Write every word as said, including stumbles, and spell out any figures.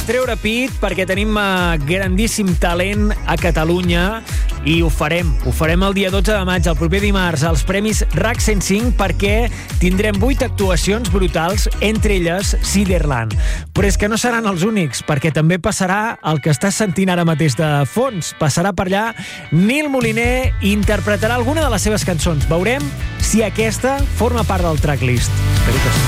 treure pit perquè tenim uh, grandíssim talent a Catalunya i ho farem. Ho farem el dia dotze de maig, el proper dimarts, als Premis R A C cent cinc, perquè tindrem vuit actuacions brutals, entre elles Ciderland. Però és que no seran els únics, perquè també passarà el que estàs sentint ara mateix de fons. Passarà per allà Nil Moliner i interpretarà alguna de les seves cançons. Veurem si aquesta forma part del tracklist. Espero que sí.